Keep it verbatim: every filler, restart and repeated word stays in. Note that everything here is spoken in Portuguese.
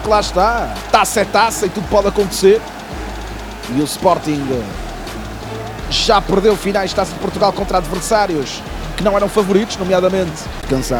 que lá está. Taça é taça e tudo pode acontecer. E o Sporting já perdeu finais de Taça de Portugal contra adversários que não eram favoritos, nomeadamente cansado.